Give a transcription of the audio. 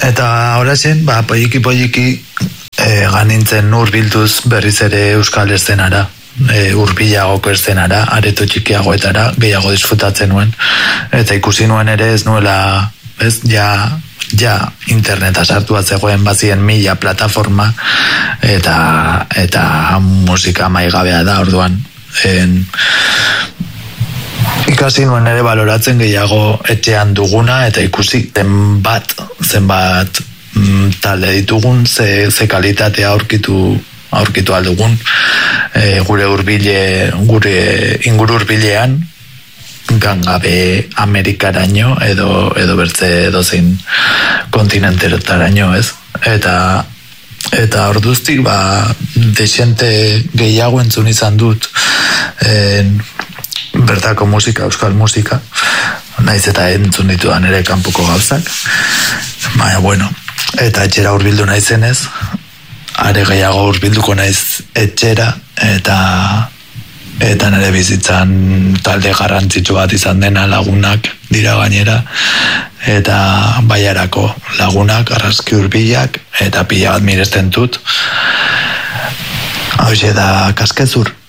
Eta horatzen, poliki ganintzen urbilduz berriz ere euskal eszenara, urbilagoko eszenara, areto txikiagoetara, gehiago disfrutatzen nuen. Eta ikusi nuen ere ez nuela, ja interneta sartu bat zegoen bazien 1000 plataforma eta musika maigabea da orduan. Ikasi nuen ere baloratzen gehiago etxean duguna eta ikusi zenbat talde ditugun, ze kalitatea aurkitu aldugun gure inguru hurbilean, gangabe Amerikaraino edo bertze edozein kontinentetaraino, ez? Eta orduztik desente gehiago entzun izan dut bertako musika, euskal musika, naiz eta entzun ditudan ere kanpoko gauzak, baina bueno, eta etxera hurbildu naizenez, are gehiago hurbilduko naiz etxera, eta nire bizitzan talde garrantzitsu bat izan dena Lagunak dira gainera, eta Baiarako Lagunak, Argazki Hurbilak, eta pila bat miresten dut. Hauxe da Kaskezur.